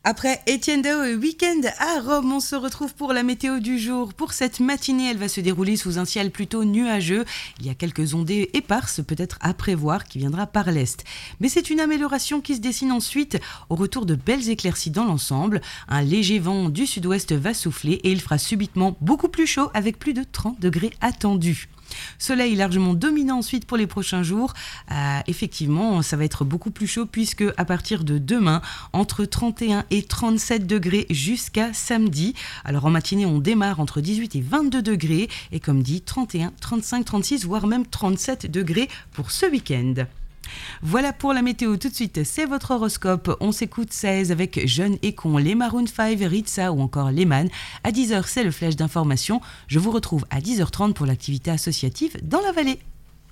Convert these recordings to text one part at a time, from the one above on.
Après Etienne Dao et Week-end à Rome, on se retrouve pour la météo du jour. Pour cette matinée, elle va se dérouler sous un ciel plutôt nuageux. Il y a quelques ondées éparses peut-être à prévoir qui viendra par l'est. Mais c'est une amélioration qui se dessine ensuite au retour de belles éclaircies dans l'ensemble. Un léger vent du sud-ouest va souffler et il fera subitement beaucoup plus chaud avec plus de 30 degrés attendus. Soleil largement dominant ensuite pour les prochains jours. Effectivement, ça va être beaucoup plus chaud puisque à partir de demain, entre 31 et 37 degrés jusqu'à samedi. Alors en matinée, on démarre entre 18 et 22 degrés et comme dit, 31, 35, 36, voire même 37 degrés pour ce week-end. Voilà pour la météo. Tout de suite, c'est votre horoscope. On s'écoute 16 avec Jeune et Con, les Maroon 5, Ritza ou encore Lehman. À 10h, c'est le flash d'information. Je vous retrouve à 10h30 pour l'activité associative dans la vallée.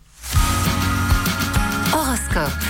Horoscope.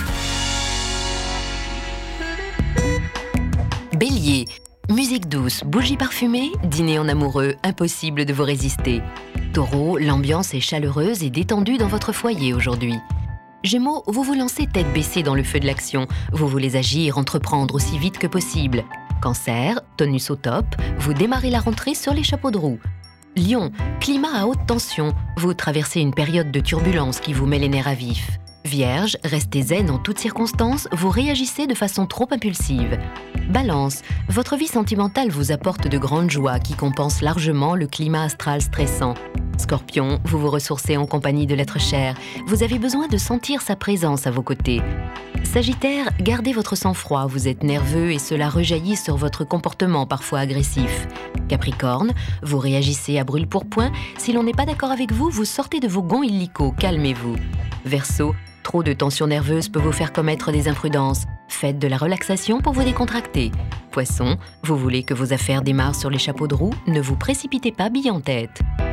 Bélier. Musique douce, bougies parfumées, dîner en amoureux, impossible de vous résister. Taureau, l'ambiance est chaleureuse et détendue dans votre foyer aujourd'hui. Gémeaux, vous vous lancez tête baissée dans le feu de l'action. Vous voulez agir, entreprendre aussi vite que possible. Cancer, tonus au top, vous démarrez la rentrée sur les chapeaux de roue. Lion, climat à haute tension. Vous traversez une période de turbulence qui vous met les nerfs à vif. Vierge, restez zen en toutes circonstances, vous réagissez de façon trop impulsive. Balance, votre vie sentimentale vous apporte de grandes joies qui compensent largement le climat astral stressant. Scorpion, vous vous ressourcez en compagnie de l'être cher. Vous avez besoin de sentir sa présence à vos côtés. Sagittaire, gardez votre sang-froid, vous êtes nerveux et cela rejaillit sur votre comportement parfois agressif. Capricorne, vous réagissez à brûle-pourpoint. Si l'on n'est pas d'accord avec vous, vous sortez de vos gonds illico, calmez-vous. Verseau, trop de tension nerveuse peut vous faire commettre des imprudences. Faites de la relaxation pour vous décontracter. Poisson, vous voulez que vos affaires démarrent sur les chapeaux de roue, ne vous précipitez pas bille en tête.